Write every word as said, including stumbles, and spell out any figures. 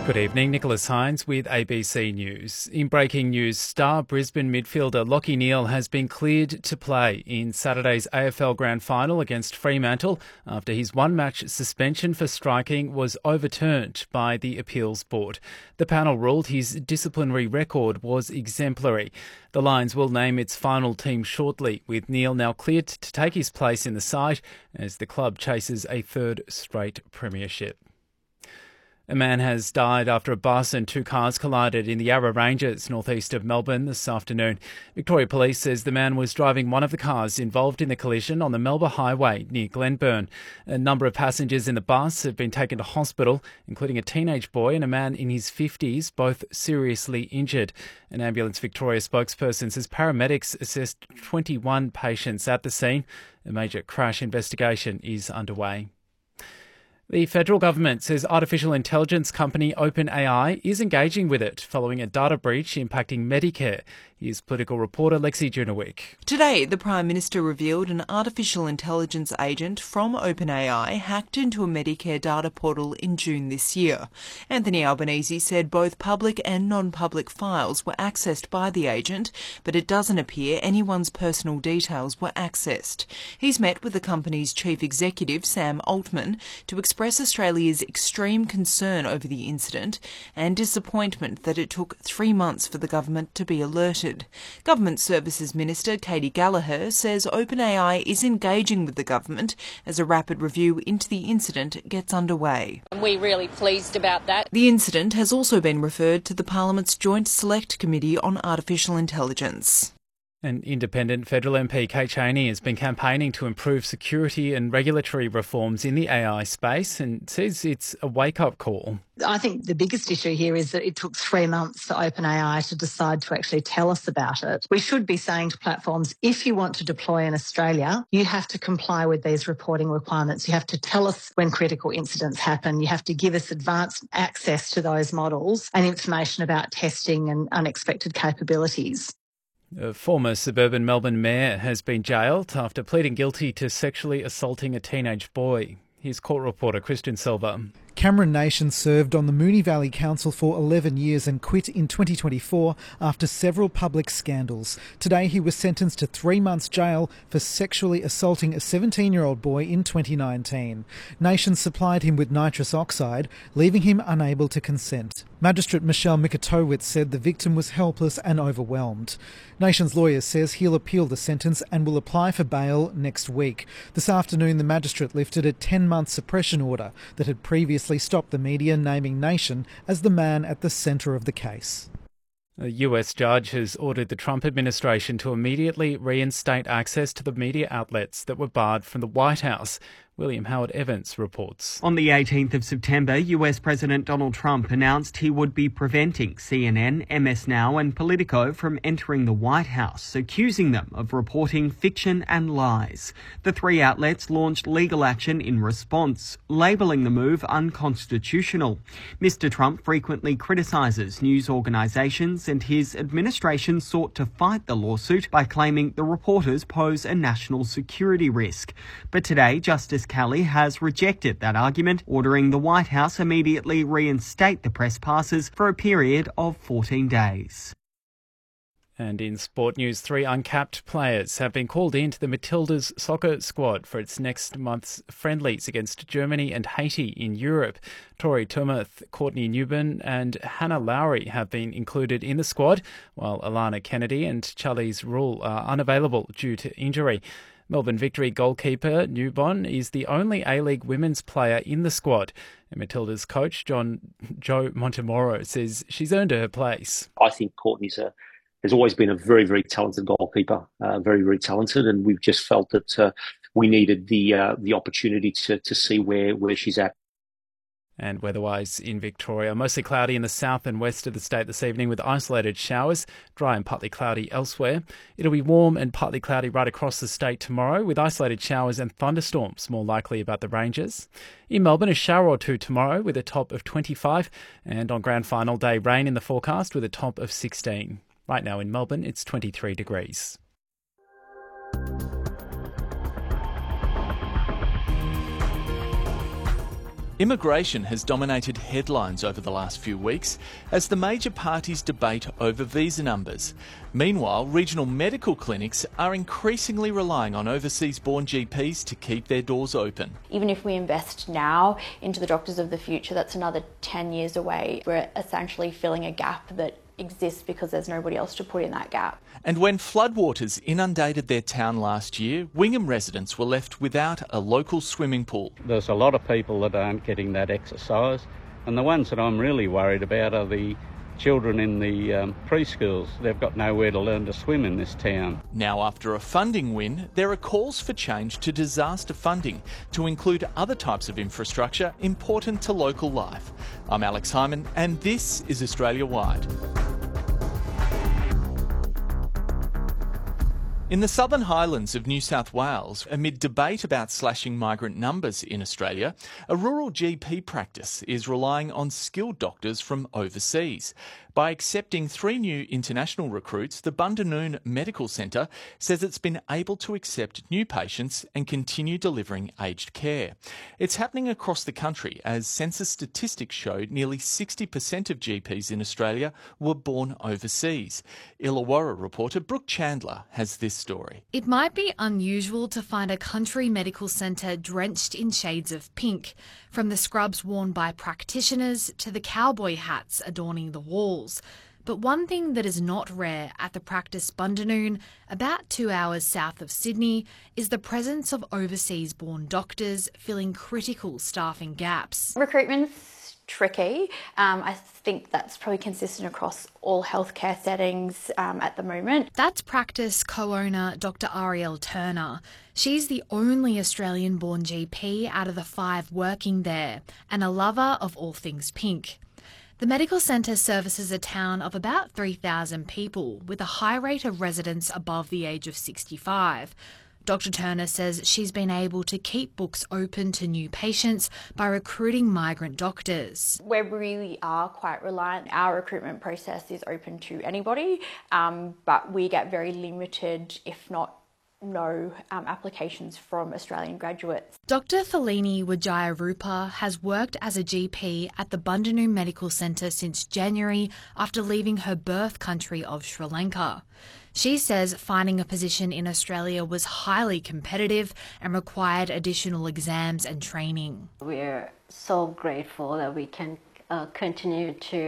Good evening, Nicholas Hines with A B C News. In breaking news, star Brisbane midfielder Lachie Neale has been cleared to play in Saturday's A F L Grand Final against Fremantle after his one-match suspension for striking was overturned by the appeals board. The panel ruled his disciplinary record was exemplary. The Lions will name its final team shortly, with Neale now cleared to take his place in the side as the club chases a third straight premiership. A man has died after a bus and two cars collided in the Yarra Ranges, northeast of Melbourne, this afternoon. Victoria Police says the man was driving one of the cars involved in the collision on the Melbourne Highway near Glenburn. A number of passengers in the bus have been taken to hospital, including a teenage boy and a man in his fifties, both seriously injured. An Ambulance Victoria spokesperson says paramedics assessed twenty-one patients at the scene. A major crash investigation is underway. The federal government says artificial intelligence company OpenAI is engaging with it following a data breach impacting Medicare. Here's political reporter Lexi Junowick. Today, the Prime Minister revealed an artificial intelligence agent from OpenAI hacked into a Medicare data portal in June this year. Anthony Albanese said both public and non-public files were accessed by the agent, but it doesn't appear anyone's personal details were accessed. He's met with the company's chief executive, Sam Altman, to express Australia's extreme concern over the incident and disappointment that it took three months for the government to be alerted. Government Services Minister Katie Gallagher says OpenAI is engaging with the government as a rapid review into the incident gets underway. We're really pleased about that. The incident has also been referred to the Parliament's Joint Select Committee on Artificial Intelligence. An independent federal M P, Kate Chaney, has been campaigning to improve security and regulatory reforms in the A I space and says it's a wake-up call. I think the biggest issue here is that it took three months for OpenAI to decide to actually tell us about it. We should be saying to platforms, if you want to deploy in Australia, you have to comply with these reporting requirements. You have to tell us when critical incidents happen. You have to give us advanced access to those models and information about testing and unexpected capabilities. A former suburban Melbourne mayor has been jailed after pleading guilty to sexually assaulting a teenage boy. Here's court reporter Christian Silva. Cameron Nation served on the Moonee Valley Council for eleven years and quit in twenty twenty-four after several public scandals. Today he was sentenced to three months jail for sexually assaulting a seventeen-year-old boy in twenty nineteen. Nation supplied him with nitrous oxide, leaving him unable to consent. Magistrate Michelle Mikatowicz said the victim was helpless and overwhelmed. Nation's lawyer says he'll appeal the sentence and will apply for bail next week. This afternoon, the magistrate lifted a ten-month suppression order that had previously stopped the media naming Nation as the man at the centre of the case. A U S judge has ordered the Trump administration to immediately reinstate access to the media outlets that were barred from the White House. William Howard Evans reports. On the eighteenth of September, U S President Donald Trump announced he would be preventing C N N, M S Now and Politico from entering the White House, accusing them of reporting fiction and lies. The three outlets launched legal action in response, labelling the move unconstitutional. Mister Trump frequently criticises news organisations, and his administration sought to fight the lawsuit by claiming the reporters pose a national security risk. But today, Justice Kelly has rejected that argument, ordering the White House immediately reinstate the press passes for a period of fourteen days. And in sport news, three uncapped players have been called into the Matildas soccer squad for its next month's friendlies against Germany and Haiti in Europe. Tori Tumeth, Courtney Newburn and Hannah Lowry have been included in the squad, while Alana Kennedy and Charlize Rule are unavailable due to injury. Melbourne Victory goalkeeper Newbon is the only A-League women's player in the squad. And Matilda's coach, John Joe Montemoro, says she's earned her place. I think Courtney's a, has always been a very, very talented goalkeeper, uh, very, very talented, and we've just felt that uh, we needed the uh, the opportunity to to see where, where she's at. And weather-wise in Victoria, mostly cloudy in the south and west of the state this evening with isolated showers, dry and partly cloudy elsewhere. It'll be warm and partly cloudy right across the state tomorrow with isolated showers and thunderstorms more likely about the ranges. In Melbourne, a shower or two tomorrow with a top of twenty-five, and on Grand Final day, rain in the forecast with a top of sixteen. Right now in Melbourne, it's twenty-three degrees. Immigration has dominated headlines over the last few weeks as the major parties debate over visa numbers. Meanwhile, regional medical clinics are increasingly relying on overseas-born G Ps to keep their doors open. Even if we invest now into the doctors of the future, that's another ten years away. We're essentially filling a gap that exists because there's nobody else to put in that gap. And when floodwaters inundated their town last year, Wingham residents were left without a local swimming pool. There's a lot of people that aren't getting that exercise, and the ones that I'm really worried about are the children in the um, preschools. They've got nowhere to learn to swim in this town. Now, after a funding win, there are calls for change to disaster funding to include other types of infrastructure important to local life. I'm Alex Hyman, and this is Australia Wide. In the Southern Highlands of New South Wales, amid debate about slashing migrant numbers in Australia, a rural G P practice is relying on skilled doctors from overseas. By accepting three new international recruits, the Bundanoon Medical Centre says it's been able to accept new patients and continue delivering aged care. It's happening across the country as census statistics showed nearly sixty percent of G Ps in Australia were born overseas. Illawarra reporter Brooke Chandler has this story. It might be unusual to find a country medical centre drenched in shades of pink, from the scrubs worn by practitioners to the cowboy hats adorning the walls. But one thing that is not rare at the practice Bundanoon, about two hours south of Sydney, is the presence of overseas-born doctors filling critical staffing gaps. Recruitment's tricky. Um, I think that's probably consistent across all healthcare settings um, at the moment. That's practice co-owner Doctor Ariel Turner. She's the only Australian-born G P out of the five working there, and a lover of all things pink. The medical centre services a town of about three thousand people, with a high rate of residents above the age of sixty-five. Doctor Turner says she's been able to keep books open to new patients by recruiting migrant doctors. We really are quite reliant. Our recruitment process is open to anybody, um, but we get very limited, if not no um, applications from Australian graduates. Doctor Felini Wijayarupa has worked as a G P at the Bundanoon Medical Centre since January after leaving her birth country of Sri Lanka. She says finding a position in Australia was highly competitive and required additional exams and training. We're so grateful that we can uh, continue to